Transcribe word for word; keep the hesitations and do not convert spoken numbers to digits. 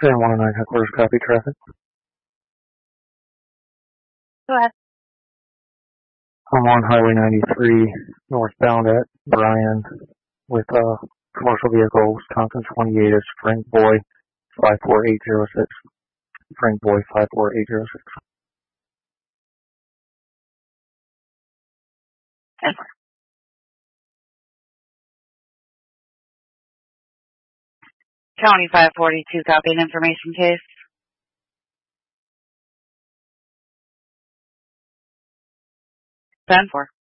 seven one nine headquarters, copy traffic. Go ahead. I'm on Highway ninety-three, northbound at Bryan, with a commercial vehicle, Wisconsin twenty-eight, is Frank Boy five four eight zero six. Frank Boy five four eight zero six. Yes. County five forty-two, copy an information case. ten four.